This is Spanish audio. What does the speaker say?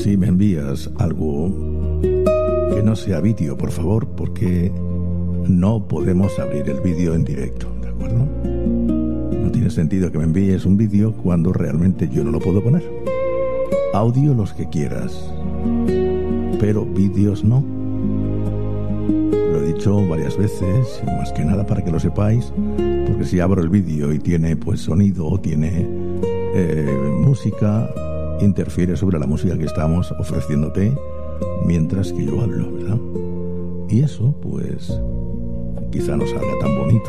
si me envías algo que no sea vídeo, por favor, porque no podemos abrir el vídeo en directo, ¿de acuerdo? No tiene sentido que me envíes un vídeo cuando realmente yo no lo puedo poner. Audio los que quieras, pero vídeos no. Lo he dicho varias veces, y más que nada para que lo sepáis, porque si abro el vídeo y tiene pues sonido o tiene música, interfiere sobre la música que estamos ofreciéndote mientras que yo hablo, ¿verdad? Y eso pues quizá no salga tan bonito.